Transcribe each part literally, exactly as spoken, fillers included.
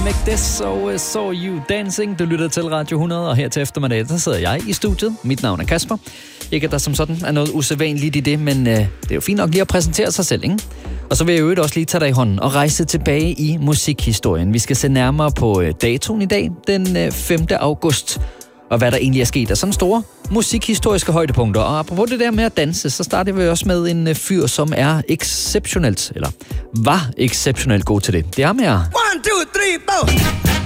Make This og Saw You Dancing. Du lytter til Radio hundrede, og her til eftermiddag, der sidder jeg i studiet. Mit navn er Kasper. Ikke at der som sådan er noget usædvanligt i det, men øh, det er jo fint nok lige at præsentere sig selv, ikke? Og så vil jeg jo også lige tage dig i hånden og rejse tilbage i musikhistorien. Vi skal se nærmere på øh, datoen i dag, den øh, femte august. Og hvad der egentlig er sket af sådan store musikhistoriske højdepunkter. Og apropos det der med at danse, så starter vi også med en fyr, som er exceptionelt, eller var exceptionelt god til det. Det er med at... One, two, three, four.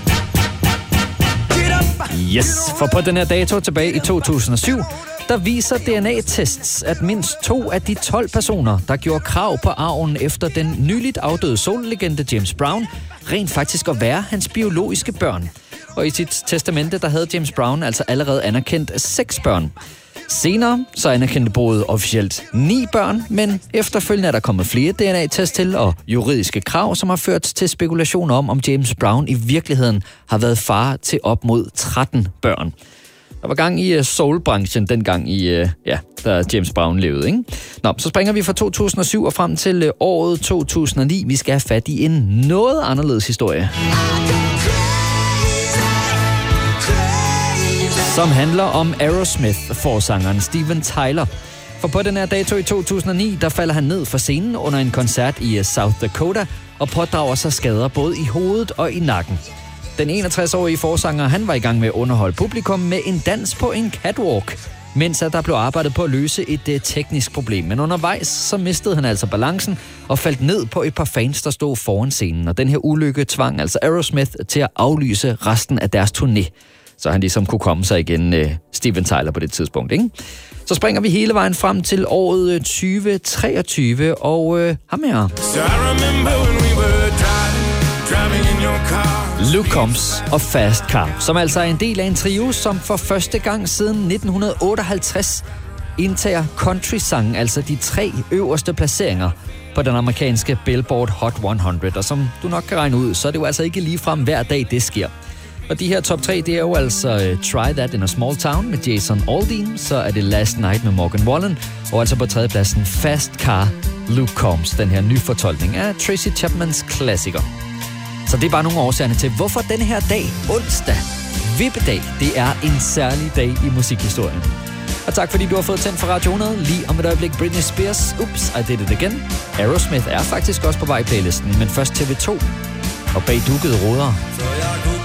Yes, for på den her dato tilbage i to tusind og syv, der viser D N A-tests, at mindst to af de tolv personer, der gjorde krav på arven efter den nyligt afdøde soul-legende James Brown, rent faktisk at være hans biologiske børn. Og i sit testamente, der havde James Brown altså allerede anerkendt seks børn. Senere så anerkendte både officielt ni børn, men efterfølgende er der kommet flere D N A-test til og juridiske krav, som har ført til spekulationer om, om James Brown i virkeligheden har været far til op mod tretten børn. Der var gang i uh, soul-branchen dengang, i, uh, ja, da James Brown levede, ikke? Nå, så springer vi fra to tusind og syv og frem til uh, året to tusind og ni. Vi skal have fat i en noget anderledes historie, som handler om Aerosmith-forsangeren Steven Tyler. For på den her dato i to tusind og ni, der falder han ned fra scenen under en koncert i South Dakota og pådrager sig skader både i hovedet og i nakken. Den enogtres-årige forsanger, han var i gang med at underholde publikum med en dans på en catwalk, mens der blev arbejdet på at løse et uh, teknisk problem. Men undervejs, så mistede han altså balancen og faldt ned på et par fans, der stod foran scenen. Og den her ulykke tvang altså Aerosmith til at aflyse resten af deres turné, så han ligesom kunne komme sig igen, uh, Steven Tyler, på det tidspunkt, ikke? Så springer vi hele vejen frem til året tyve treogtyve, og uh, ham her. So Luke Combs og Fast Car, som altså er en del af en trio, som for første gang siden nitten otteoghalvtreds indtager country-sangen, altså de tre øverste placeringer på den amerikanske Billboard Hot hundrede. Og som du nok kan regne ud, så er det jo altså ikke ligefrem hver dag, det sker. Og de her top tre, det er jo altså uh, Try That in a Small Town med Jason Aldean, så er det Last Night med Morgan Wallen, og altså på tredjepladsen Fast Car, Luke Combs, den her nyfortolkning af Tracy Chapmans klassiker. Så det er bare nogle årsagerne til, hvorfor den her dag, onsdag, vippedag, det er en særlig dag i musikhistorien. Og tak fordi du har fået tændt for Radio hundrede. Lige om et øjeblik Britney Spears, Oops, I Did It Again. Aerosmith er faktisk også på vej i playlisten, men først T V to og bag dukkede råder.